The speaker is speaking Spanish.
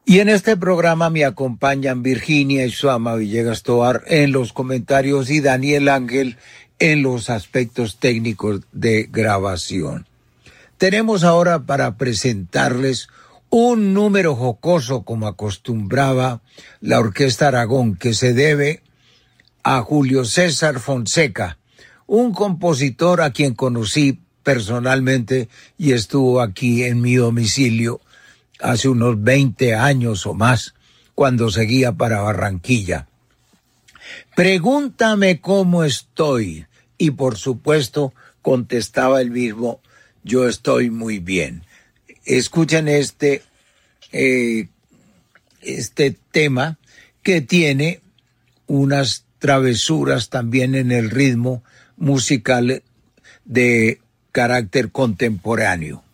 Y en este programa me acompañan Virginia Ixuama Villegas Tovar en los comentarios y Daniel Ángel en los aspectos técnicos de grabación. Tenemos ahora para presentarles un número jocoso como acostumbraba la Orquesta Aragón, que se debe a Julio César Fonseca, un compositor a quien conocí personalmente y estuvo aquí en mi domicilio hace unos 20 años o más, cuando seguía para Barranquilla. Pregúntame cómo estoy, y por supuesto contestaba el mismo, yo estoy muy bien. Escuchen este tema que tiene unas travesuras también en el ritmo musical de carácter contemporáneo.